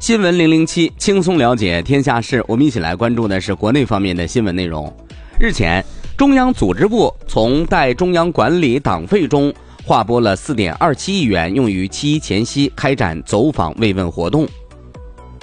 新闻007，轻松了解天下事。我们一起来关注的是国内方面的新闻内容。日前，中央组织部从待中央管理党费中划拨了4.27亿元，用于7一前夕开展走访慰问活动。